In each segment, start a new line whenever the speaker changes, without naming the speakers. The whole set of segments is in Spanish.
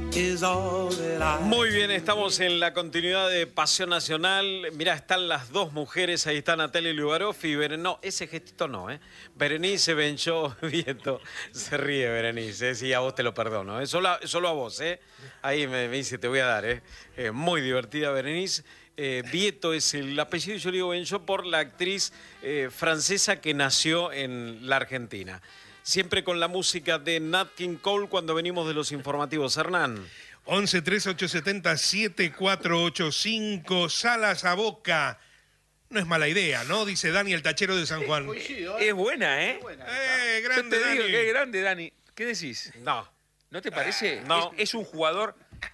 Muy bien, estamos en la continuidad de Pasión Nacional. Mirá, están las dos mujeres, ahí está Natalia Lugaroff y Berenice. No, ese gestito no, ¿eh? Berenice Benchó Vieto. Se ríe Berenice, sí, a vos te lo perdono, ¿eh? Solo a vos, ¿eh? Ahí me dice, te voy a dar, ¿eh? Muy divertida Berenice. Vieto es el apellido, yo le digo Benchó por la actriz francesa que nació en la Argentina. Siempre con la música de Nat King Cole cuando venimos de los informativos. Hernán.
11 3870 7485. Salas a Boca. No es mala idea, ¿no? Dice Dani, el tachero de San Juan.
Es buena, ¿eh?
Grande,
Yo te digo
Dani.
que es grande, Dani. ¿Qué decís?
No.
¿No te parece?
No.
Es un jugador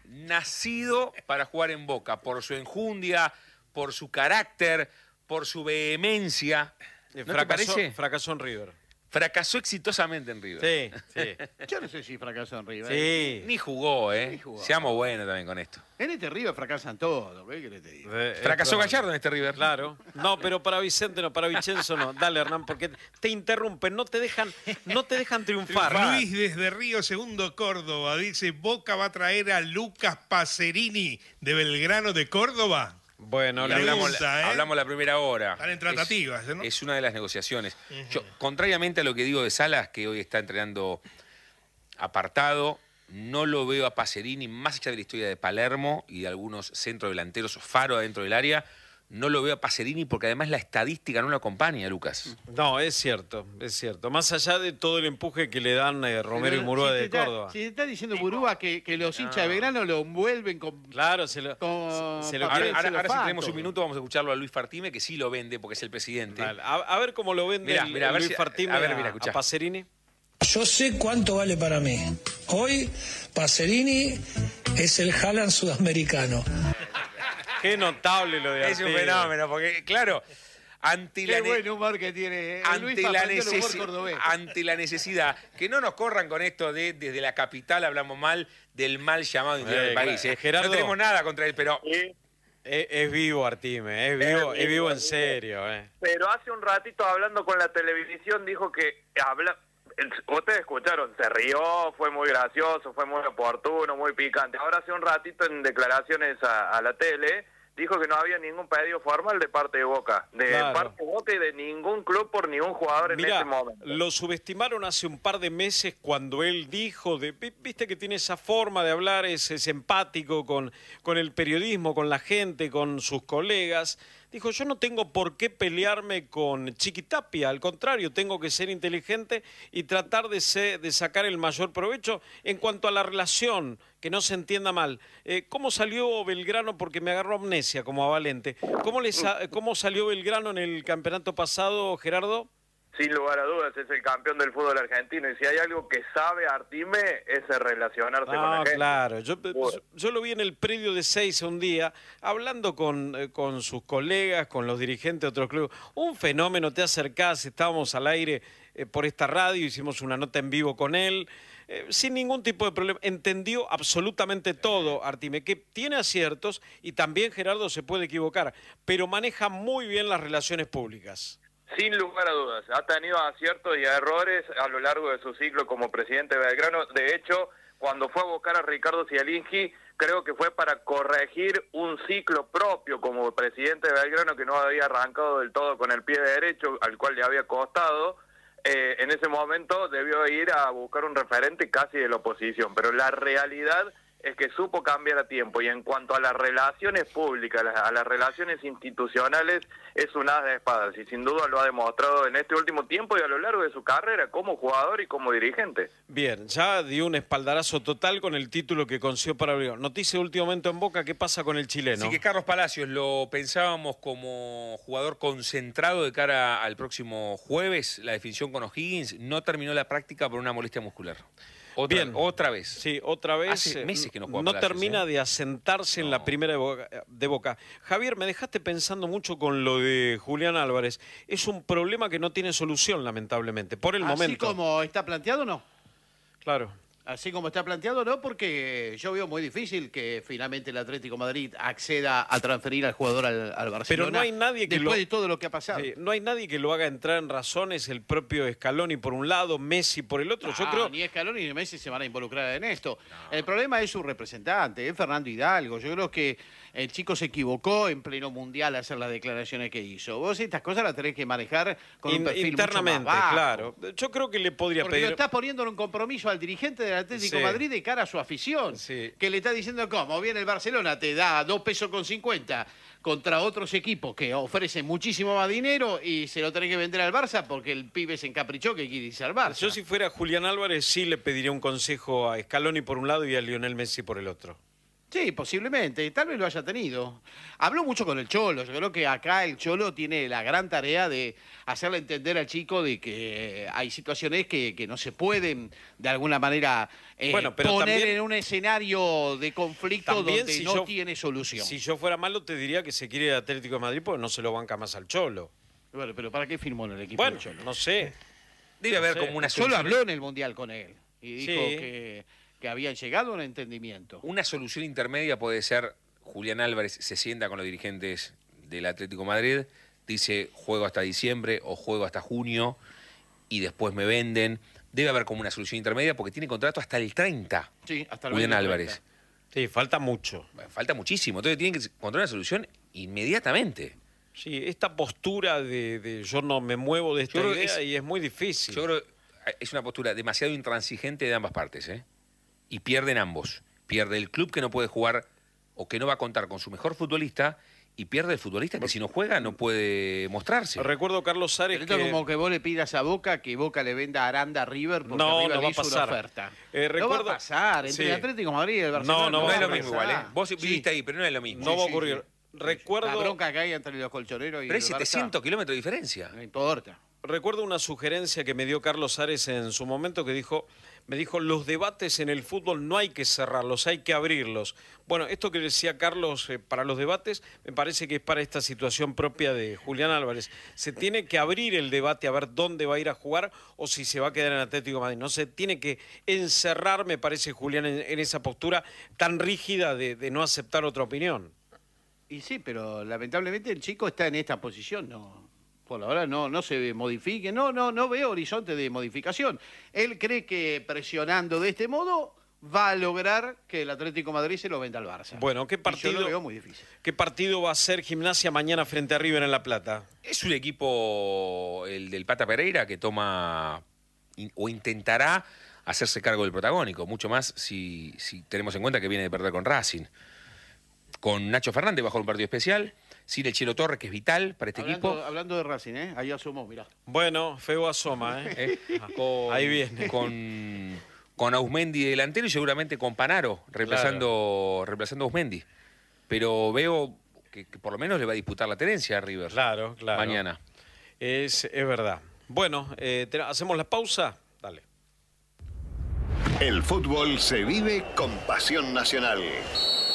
nacido para jugar en Boca, por su enjundia, por su carácter, por su vehemencia. ¿No te parece?
Fracasó en River.
Fracasó exitosamente en River.
Sí, sí.
Yo no sé si fracasó en River.
Sí.
Ni jugó, ¿eh?
Ni jugó.
Seamos buenos también con esto.
En este River fracasan todos, ¿ves qué le te digo?
Fracasó Gallardo en este River.
Claro. No, pero para Vicente no, para Vicenzo no. Dale, Hernán, porque te interrumpen, no te dejan triunfar.
Luis desde Río Segundo, Córdoba, dice, Boca va a traer a Lucas Pacerini de Belgrano de Córdoba.
Bueno,
Y hablamos
pregunta,
la primera hora.
Están en tratativas, ¿no?
Es una de las negociaciones. Yo, contrariamente a lo que digo de Salas, que hoy está entrenando apartado, no lo veo a Pacerini, más allá de la historia de Palermo y de algunos centrodelanteros faro adentro del área, no lo veo a Pacerini porque además la estadística no lo acompaña, Lucas.
No, es cierto, es cierto. Más allá de todo el empuje que le dan Romero y Murúa de Córdoba.
Si te está diciendo Murúa que los hinchas de Belgrano lo envuelven con...
Claro, se lo
Ahora,
quiere.
si tenemos un minuto, vamos a escucharlo a Luis Fartime, que sí lo vende porque es el presidente.
Vale, a ver cómo lo vende
Mirá, a ver
Luis
si-
Fartime
a ver, mira,
a
escuchá.
Pacerini.
Yo sé cuánto vale para mí. Hoy, Pacerini es el Haaland sudamericano.
Qué notable lo de
Es un
Artigas.
fenómeno, porque, claro, ante la,
Qué buen humor que tiene. Luis
ante, la
aprendió el humor cordobés.
ante la necesidad, que no nos corran con esto de desde la capital hablamos mal del mal llamado interior del país.
Gerardo.
No tenemos nada contra él, pero...
Es vivo Artime, es vivo en serio.
Pero hace un ratito hablando con la televisión dijo que ustedes escucharon, se rió, fue muy gracioso, fue muy oportuno, muy picante. Ahora hace un ratito en declaraciones a la tele dijo que no había ningún pedido formal de parte de Boca, parte de Boca y de ningún club por ningún jugador en
Mirá,
este momento.
lo subestimaron hace un par de meses cuando él dijo, viste que tiene esa forma de hablar, es empático con el periodismo, con la gente, con sus colegas. Dijo, yo no tengo por qué pelearme con Chiquitapia, al contrario, tengo que ser inteligente y tratar de sacar el mayor provecho en cuanto a la relación, que no se entienda mal. ¿Cómo salió Belgrano? Porque me agarró amnesia como a Valente. ¿Cómo salió Belgrano en el campeonato pasado, Gerardo?
Sin lugar a dudas, es el campeón del fútbol argentino. Y si hay algo que sabe Artime, es relacionarse con la gente.
Claro. Yo lo vi en el predio de Seiza un día, hablando con sus colegas, con los dirigentes de otros clubes. Un fenómeno, te acercás, estábamos al aire por esta radio, hicimos una nota en vivo con él, sin ningún tipo de problema. Entendió absolutamente todo, Artime, que tiene aciertos y también Gerardo se puede equivocar, pero maneja muy bien las relaciones públicas.
Sin lugar a dudas, ha tenido aciertos y errores a lo largo de su ciclo como presidente de Belgrano. De hecho, cuando fue a buscar a Ricardo Zielinski, creo que fue para corregir un ciclo propio como presidente de Belgrano que no había arrancado del todo con el pie derecho, al cual le había costado. En ese momento debió ir a buscar un referente casi de la oposición, pero la realidad es que supo cambiar a tiempo, y en cuanto a las relaciones públicas, a las relaciones institucionales, es un as de espadas, y sin duda lo ha demostrado en este último tiempo y a lo largo de su carrera como jugador y como dirigente.
Bien, ya dio un espaldarazo total con el título que consiguió para Belgrano. Noticia de último momento en Boca, ¿qué pasa con el chileno?
Sí, que Carlos Palacios lo pensábamos como jugador concentrado de cara al próximo jueves, la definición con O'Higgins, no terminó la práctica por una molestia muscular. Otra vez.
Sí, otra vez.
Hace meses que no juega
No
Palacios,
termina de asentarse en la primera de Boca. Javier, me dejaste pensando mucho con lo de Julián Álvarez. Es un problema que no tiene solución, lamentablemente, por el momento.
Así como está planteado, ¿no?
Claro.
Así como está planteado, no, porque yo veo muy difícil que finalmente el Atlético Madrid acceda a transferir al jugador al Barcelona.
Pero no hay nadie que
después de todo lo que ha pasado.
no hay nadie que lo haga entrar en razones, el propio Scaloni por un lado, Messi por el otro. Yo creo...
Ni Scaloni ni Messi se van a involucrar en esto. El problema es su representante, es Fernando Hidalgo. Yo creo que el chico se equivocó en pleno mundial a hacer las declaraciones que hizo. Vos estas cosas las tenés que manejar con un perfil
internamente,
mucho más bajo.
claro. Yo creo que le podría
Porque
pedir...
lo estás poniendo en un compromiso al dirigente del Atlético
Sí.
Madrid de cara a su afición.
Sí.
Que le está diciendo, ¿cómo? Viene el Barcelona, te da 2 pesos con 50 contra otros equipos que ofrecen muchísimo más dinero y se lo tenés que vender al Barça porque el pibe se encaprichó que quiere irse al Barça.
Yo si fuera Julián Álvarez sí le pediría un consejo a Scaloni por un lado y a Lionel Messi por el otro.
Sí, posiblemente, tal vez lo haya tenido. Habló mucho con el Cholo, yo creo que acá el Cholo tiene la gran tarea de hacerle entender al chico de que hay situaciones que no se pueden de alguna manera
Bueno, pero
poner
también-
en un escenario de conflicto
También,
donde
si
no
yo-
tiene solución.
Si yo fuera malo te diría que se quiere ir al Atlético de Madrid porque no se lo banca más al Cholo.
Bueno, pero ¿para qué firmó en el equipo
Bueno,
del Cholo?
no sé.
Debe haber
sé.
como una
Cholo
solución.
habló en el Mundial con él y dijo
Sí.
que habían llegado a un entendimiento.
Una solución intermedia puede ser Julián Álvarez se sienta con los dirigentes del Atlético de Madrid, dice juego hasta diciembre o juego hasta junio y después me venden. Debe haber como una solución intermedia porque tiene contrato hasta el 30.
Sí, hasta el
Julián
2030.
Álvarez.
Sí, falta mucho.
Falta muchísimo. Entonces tienen que encontrar una solución inmediatamente.
Sí, esta postura de yo no me muevo de esta
Yo creo que
idea
es-
y es muy difícil.
Yo creo que es una postura demasiado intransigente de ambas partes, ¿eh? Y pierden ambos. Pierde el club que no puede jugar o que no va a contar con su mejor futbolista y pierde el futbolista que si no juega no puede mostrarse.
Recuerdo Carlos Sares
Pero esto
que...
es como que vos le pidas a Boca que Boca le venda a Aranda a River porque
No,
River
no
le
va a
hizo una
pasar.
oferta.
Recuerdo-
No va a pasar. Entre
Sí.
el Atlético de Madrid y el Barcelona.
No
No
va
es
a
lo mismo igual, ¿eh?
pasar.
Vos
Sí.
viviste ahí, pero no es lo mismo.
No va a
sí,
ocurrir.
sí.
Recuerdo...
La bronca que hay entre los colchoneros y
Pero hay
el Barça,
700 kilómetros de diferencia.
no importa.
Recuerdo una sugerencia que me dio Carlos Ares en su momento que me dijo, los debates en el fútbol no hay que cerrarlos, hay que abrirlos. Bueno, esto que decía Carlos para los debates, me parece que es para esta situación propia de Julián Álvarez. Se tiene que abrir el debate a ver dónde va a ir a jugar o si se va a quedar en Atlético de Madrid. No se tiene que encerrar, me parece, Julián, en esa postura tan rígida de no aceptar otra opinión.
Y sí, pero lamentablemente el chico está en esta posición, no. Por ahora no se modifique, no veo horizonte de modificación. Él cree que presionando de este modo va a lograr que el Atlético de Madrid se lo venda al Barça.
Bueno, ¿qué
Y yo
partido,
lo veo muy difícil.
¿qué partido va a ser Gimnasia mañana frente a River en La Plata?
Es un equipo, el del Pata Pereira, que toma o intentará hacerse cargo del protagónico, mucho más si tenemos en cuenta que viene de perder con Racing. Con Nacho Fernández bajo un partido especial, sin el Chelo Torres, que es vital para este equipo.
Hablando de Racing, ahí asomó, mirá.
Bueno, feo asoma, ¿eh?
Con,
Ahí viene.
Con Ausmendi de delantero y seguramente con Panaro reemplazando a Ausmendi. Pero veo que por lo menos le va a disputar la tenencia a River.
Claro.
Mañana.
Es verdad. Bueno, ¿hacemos la pausa? Dale.
El fútbol se vive con pasión nacional.